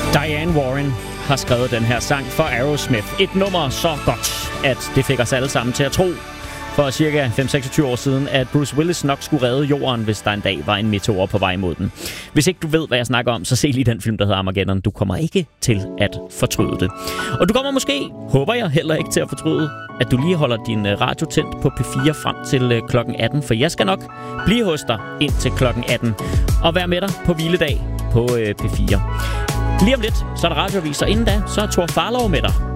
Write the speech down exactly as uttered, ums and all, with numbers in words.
Diane Warren har skrevet den her sang for Aerosmith. Et nummer så godt, at det fik os alle sammen til at tro for cirka fem til seksogtyve år siden, at Bruce Willis nok skulle redde jorden, hvis der en dag var en meteor på vej mod den. Hvis ikke du ved, hvad jeg snakker om, så se lige den film, der hedder Armageddon. Du kommer ikke til at fortryde det. Og du kommer måske, håber jeg, heller ikke til at fortryde, at du lige holder din radio tændt på P fire frem til klokken atten, for jeg skal nok blive hos dig ind til klokken atten og være med dig på hviledag på P fire. Lige om lidt, så er der radioavis, og inden da, så er Thor Farlov med dig.